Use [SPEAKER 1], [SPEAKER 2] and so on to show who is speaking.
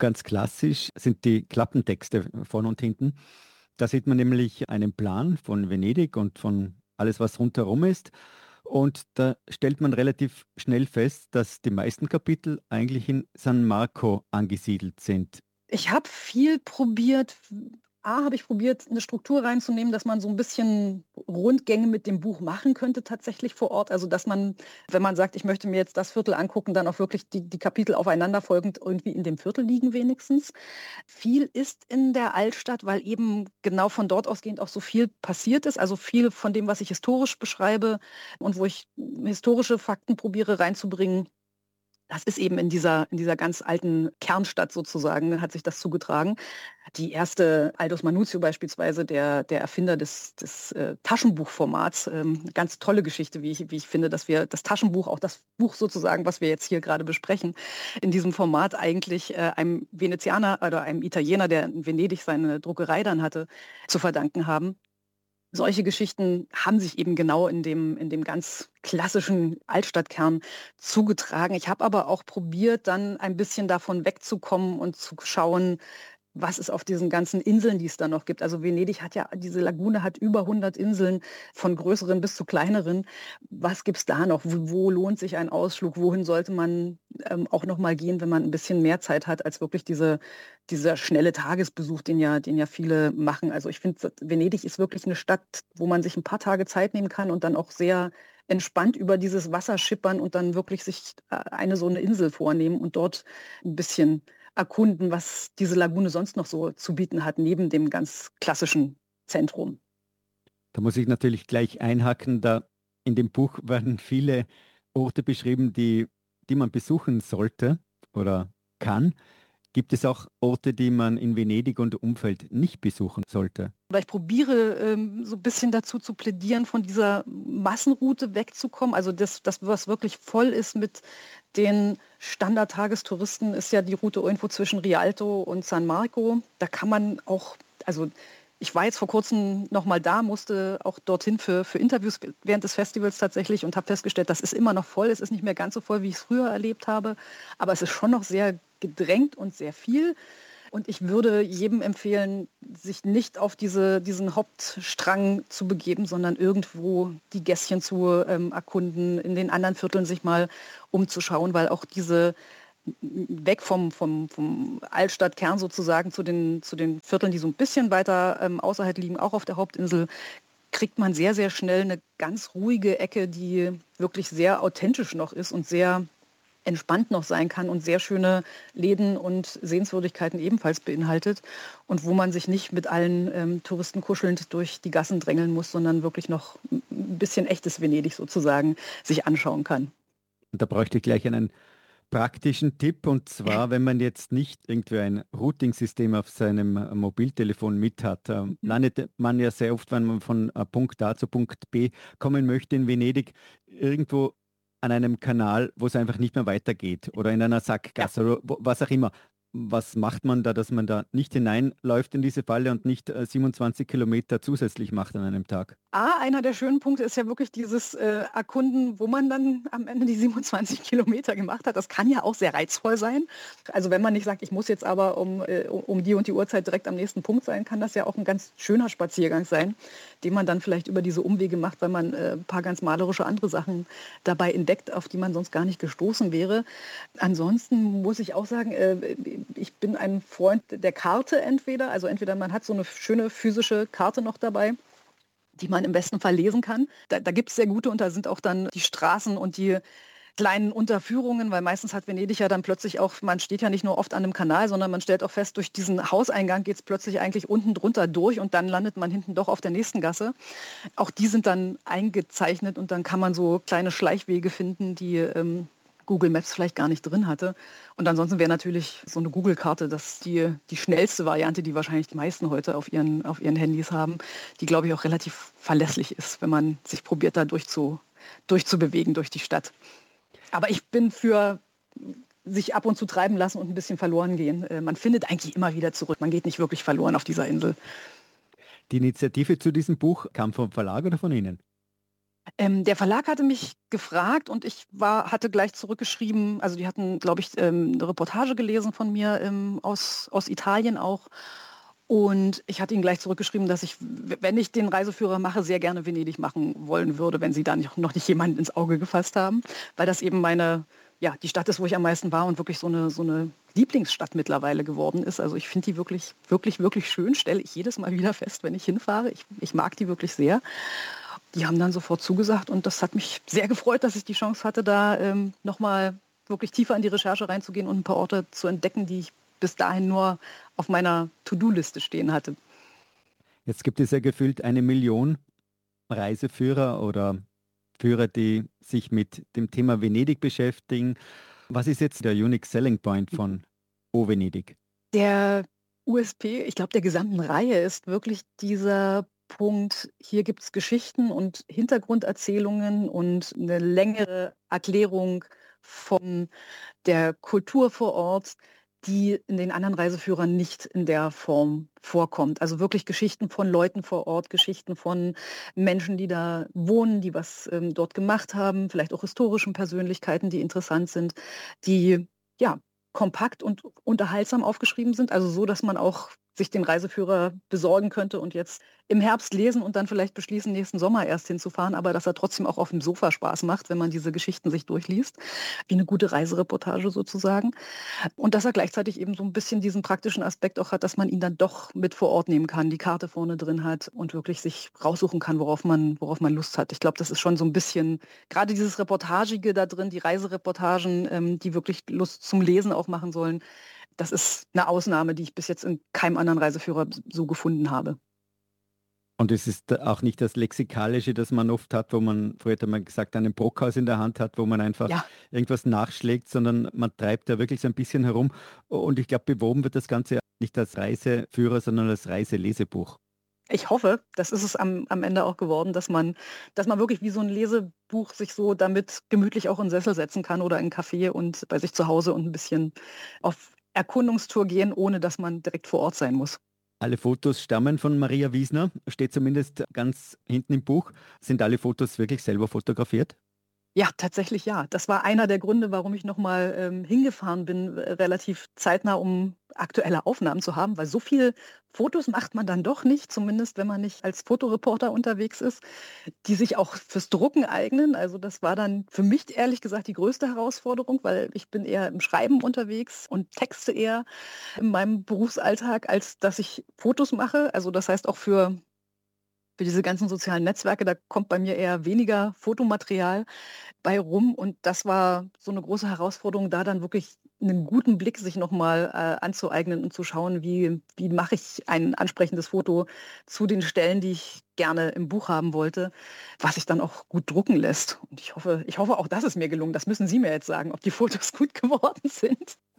[SPEAKER 1] ganz klassisch sind die Klappentexte vorn und hinten. Da sieht man nämlich einen Plan von Venedig und von alles, was rundherum ist. Und da stellt man relativ schnell fest, dass die meisten Kapitel eigentlich in San Marco angesiedelt sind.
[SPEAKER 2] Ich habe viel probiert. Habe ich probiert, eine Struktur reinzunehmen, dass man so ein bisschen Rundgänge mit dem Buch machen könnte tatsächlich vor Ort. Also, dass man, wenn man sagt: „Ich möchte mir jetzt das Viertel angucken“, dann auch wirklich die Kapitel aufeinanderfolgend irgendwie in dem Viertel liegen wenigstens. Viel ist in der Altstadt, weil eben genau von dort ausgehend auch so viel passiert ist. Also, viel von dem, was ich historisch beschreibe und wo ich historische Fakten probiere reinzubringen, das ist eben in dieser ganz alten Kernstadt sozusagen hat sich das zugetragen. Die erste Aldus Manuzio beispielsweise, der Erfinder des Taschenbuchformats, ganz tolle Geschichte, wie ich finde, dass wir das Taschenbuch, auch das Buch sozusagen, was wir jetzt hier gerade besprechen, in diesem Format eigentlich einem Venezianer oder einem Italiener, der in Venedig seine Druckerei dann hatte, zu verdanken haben. Solche Geschichten haben sich eben genau in dem ganz klassischen Altstadtkern zugetragen. Ich habe aber auch probiert, dann ein bisschen davon wegzukommen und zu schauen, was es auf diesen ganzen Inseln, die es da noch gibt. Also Venedig hat ja, diese Lagune hat über 100 Inseln, von größeren bis zu kleineren. Was gibt's da noch? Wo lohnt sich ein Ausflug? Wohin sollte man auch noch mal gehen, wenn man ein bisschen mehr Zeit hat als wirklich dieser schnelle Tagesbesuch, den ja viele machen. Also ich finde, Venedig ist wirklich eine Stadt, wo man sich ein paar Tage Zeit nehmen kann und dann auch sehr entspannt über dieses Wasser schippern und dann wirklich sich eine so eine Insel vornehmen und dort ein bisschen erkunden, was diese Lagune sonst noch so zu bieten hat, neben dem ganz klassischen Zentrum.
[SPEAKER 1] Da muss ich natürlich gleich einhaken, da in dem Buch werden viele Orte beschrieben, die man besuchen sollte oder kann. Gibt es auch Orte, die man in Venedig und Umfeld nicht besuchen sollte?
[SPEAKER 2] Oder ich probiere, so ein bisschen dazu zu plädieren, von dieser Massenroute wegzukommen. Also das, was wirklich voll ist mit den Standardtagestouristen, ist ja die Route irgendwo zwischen Rialto und San Marco. Da kann man auch, also ich war jetzt vor Kurzem noch mal da, musste auch dorthin für Interviews während des Festivals tatsächlich und habe festgestellt, das ist immer noch voll. Es ist nicht mehr ganz so voll, wie ich es früher erlebt habe, aber es ist schon noch sehr gedrängt und sehr viel. Und ich würde jedem empfehlen, sich nicht auf diesen Hauptstrang zu begeben, sondern irgendwo die Gässchen zu erkunden, in den anderen Vierteln sich mal umzuschauen, weil auch diese weg vom Altstadtkern sozusagen zu den Vierteln, die so ein bisschen weiter außerhalb liegen, auch auf der Hauptinsel, kriegt man sehr, sehr schnell eine ganz ruhige Ecke, die wirklich sehr authentisch noch ist und sehr entspannt noch sein kann und sehr schöne Läden und Sehenswürdigkeiten ebenfalls beinhaltet und wo man sich nicht mit allen Touristen kuschelnd durch die Gassen drängeln muss, sondern wirklich noch ein bisschen echtes Venedig sozusagen sich anschauen kann.
[SPEAKER 1] Und da bräuchte ich gleich einen praktischen Tipp, und zwar, wenn man jetzt nicht irgendwie ein Routing-System auf seinem Mobiltelefon mit hat, landet man ja sehr oft, wenn man von Punkt A zu Punkt B kommen möchte in Venedig, irgendwo an einem Kanal, wo es einfach nicht mehr weitergeht oder in einer
[SPEAKER 2] Ja.
[SPEAKER 1] Sackgasse oder was auch immer. Was macht man da, dass man da nicht hineinläuft in diese Falle und nicht 27 Kilometer zusätzlich macht an einem Tag?
[SPEAKER 2] Einer der schönen Punkte ist ja wirklich dieses Erkunden, wo man dann am Ende die 27 Kilometer gemacht hat. Das kann ja auch sehr reizvoll sein. Also wenn man nicht sagt, ich muss jetzt aber um die und die Uhrzeit direkt am nächsten Punkt sein, kann das ja auch ein ganz schöner Spaziergang sein, den man dann vielleicht über diese Umwege macht, weil man ein paar ganz malerische andere Sachen dabei entdeckt, auf die man sonst gar nicht gestoßen wäre. Ansonsten muss ich auch sagen, ich bin ein Freund der Karte entweder. Also entweder man hat so eine schöne physische Karte noch dabei, die man im besten Fall lesen kann. Da gibt es sehr gute und da sind auch dann die Straßen und die kleinen Unterführungen, weil meistens hat Venedig ja dann plötzlich auch, man steht ja nicht nur oft an einem Kanal, sondern man stellt auch fest, durch diesen Hauseingang geht es plötzlich eigentlich unten drunter durch und dann landet man hinten doch auf der nächsten Gasse. Auch die sind dann eingezeichnet und dann kann man so kleine Schleichwege finden, die Google Maps vielleicht gar nicht drin hatte. Und ansonsten wäre natürlich so eine Google-Karte die schnellste Variante, die wahrscheinlich die meisten heute auf ihren Handys haben, die, glaube ich, auch relativ verlässlich ist, wenn man sich probiert, da durchzubewegen durch die Stadt. Aber ich bin für sich ab und zu treiben lassen und ein bisschen verloren gehen. Man findet eigentlich immer wieder zurück. Man geht nicht wirklich verloren auf dieser Insel.
[SPEAKER 1] Die Initiative zu diesem Buch kam vom Verlag oder von Ihnen?
[SPEAKER 2] Der Verlag hatte mich gefragt und hatte gleich zurückgeschrieben, also die hatten, glaube ich, eine Reportage gelesen von mir aus Italien auch. Und ich hatte ihnen gleich zurückgeschrieben, dass ich, wenn ich den Reiseführer mache, sehr gerne Venedig machen wollen würde, wenn sie da noch nicht jemanden ins Auge gefasst haben, weil das eben die Stadt ist, wo ich am meisten war und wirklich so eine Lieblingsstadt mittlerweile geworden ist. Also ich finde die wirklich, wirklich, wirklich schön, stelle ich jedes Mal wieder fest, wenn ich hinfahre. Ich mag die wirklich sehr. Die haben dann sofort zugesagt und das hat mich sehr gefreut, dass ich die Chance hatte, da nochmal wirklich tiefer in die Recherche reinzugehen und ein paar Orte zu entdecken, die ich bis dahin nur auf meiner To-Do-Liste stehen hatte.
[SPEAKER 1] Jetzt gibt es ja gefühlt 1 Million Reiseführer oder Führer, die sich mit dem Thema Venedig beschäftigen. Was ist jetzt der Unique Selling Point von O Venedig?
[SPEAKER 2] Der USP, ich glaube, der gesamten Reihe ist wirklich dieser Punkt, hier gibt es Geschichten und Hintergrunderzählungen und eine längere Erklärung von der Kultur vor Ort, die in den anderen Reiseführern nicht in der Form vorkommt. Also wirklich Geschichten von Leuten vor Ort, Geschichten von Menschen, die da wohnen, die was dort gemacht haben, vielleicht auch historischen Persönlichkeiten, die interessant sind, die ja kompakt und unterhaltsam aufgeschrieben sind, also so, dass man auch sich den Reiseführer besorgen könnte und jetzt im Herbst lesen und dann vielleicht beschließen, nächsten Sommer erst hinzufahren, aber dass er trotzdem auch auf dem Sofa Spaß macht, wenn man diese Geschichten sich durchliest, wie eine gute Reisereportage sozusagen. Und dass er gleichzeitig eben so ein bisschen diesen praktischen Aspekt auch hat, dass man ihn dann doch mit vor Ort nehmen kann, die Karte vorne drin hat und wirklich sich raussuchen kann, worauf man Lust hat. Ich glaube, das ist schon so ein bisschen, gerade dieses Reportagige da drin, die Reisereportagen, die wirklich Lust zum Lesen auch machen sollen, das ist eine Ausnahme, die ich bis jetzt in keinem anderen Reiseführer so gefunden habe.
[SPEAKER 1] Und es ist auch nicht das Lexikalische, das man oft hat, wo man, früher hat man gesagt, einen Brockhaus in der Hand hat, wo man einfach
[SPEAKER 2] Ja,
[SPEAKER 1] irgendwas nachschlägt, sondern man treibt da wirklich so ein bisschen herum. Und ich glaube, beworben wird das Ganze nicht als Reiseführer, sondern als Reiselesebuch.
[SPEAKER 2] ich hoffe, das ist es am Ende auch geworden, dass man wirklich wie so ein Lesebuch sich so damit gemütlich auch in den Sessel setzen kann oder in einen Café und bei sich zu Hause und ein bisschen auf Erkundungstour gehen, ohne dass man direkt vor Ort sein muss.
[SPEAKER 1] Alle Fotos stammen von Maria Wiesner, steht zumindest ganz hinten im Buch. Sind alle Fotos wirklich selber fotografiert?
[SPEAKER 2] Ja, tatsächlich ja. Das war einer der Gründe, warum ich nochmal hingefahren bin, relativ zeitnah, um aktuelle Aufnahmen zu haben, weil so viele Fotos macht man dann doch nicht, zumindest wenn man nicht als Fotoreporter unterwegs ist, die sich auch fürs Drucken eignen. Also das war dann für mich ehrlich gesagt die größte Herausforderung, weil ich bin eher im Schreiben unterwegs und texte eher in meinem Berufsalltag, als dass ich Fotos mache. Also das heißt auch für diese ganzen sozialen Netzwerke, da kommt bei mir eher weniger Fotomaterial bei rum. Und das war so eine große Herausforderung, da dann wirklich einen guten Blick sich nochmal anzueignen und zu schauen, wie mache ich ein ansprechendes Foto zu den Stellen, die ich gerne im Buch haben wollte, was sich dann auch gut drucken lässt. Und ich hoffe auch, das ist mir gelungen. Das müssen Sie mir jetzt sagen, ob die Fotos gut geworden sind.